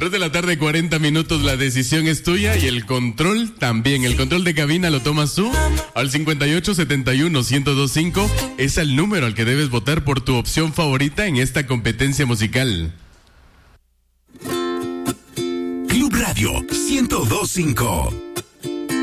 3 de la tarde, 40 minutos, la decisión es tuya y el control también. El control de cabina lo tomas tú al 5871-1025. Es el número al que debes votar por tu opción favorita en esta competencia musical. Club Radio 1025.